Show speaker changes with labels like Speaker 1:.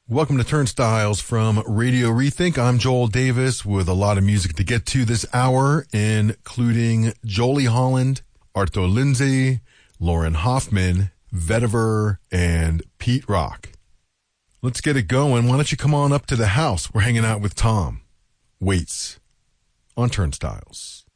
Speaker 1: Welcome to Turnstiles from Radio Rethink. I'm Joel Davis with a lot of music to get to this hour, including Jolie Holland, Arto Lindsay, Lauren Hoffman, Vetiver, and Pete Rock. Let's get it going. Why don't you come on up to the house? We're hanging out with Tom Waits on Turnstiles.